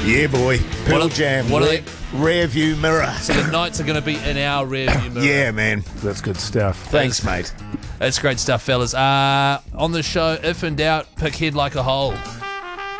Yeah, boy. Pearl What are- Jam. what are they- Rear view mirror. So the Knights are going to be in our rearview mirror. Yeah, man. That's good stuff. Thanks, mate. That's great stuff, fellas. On the show, if in doubt, pick head like a hole.